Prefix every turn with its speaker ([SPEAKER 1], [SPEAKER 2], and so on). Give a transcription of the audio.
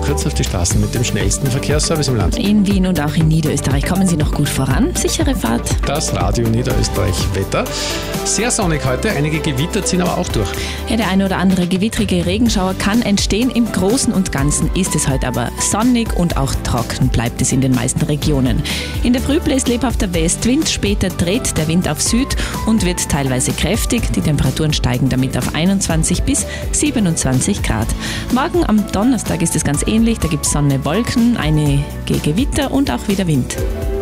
[SPEAKER 1] kurz auf die Straßen mit dem schnellsten Verkehrsservice im Land.
[SPEAKER 2] In Wien und auch in Niederösterreich kommen Sie noch gut voran. Sichere Fahrt.
[SPEAKER 1] Das Radio Niederösterreich Wetter. Sehr sonnig heute, einige Gewitter ziehen aber auch durch.
[SPEAKER 2] Ja, der eine oder andere gewittrige Regenschauer kann entstehen. Im Großen und Ganzen ist es heute aber sonnig und auch trocken bleibt es in den meisten Regionen. In der Früh bläst lebhafter Westwind, später dreht der Wind auf Süd und wird teilweise kräftig. Die Temperaturen steigen damit auf 21 bis 27 Grad. Morgen am Donnerstag ist es ganz ähnlich. Da gibt es Sonne, Wolken, einige Gewitter und auch wieder Wind.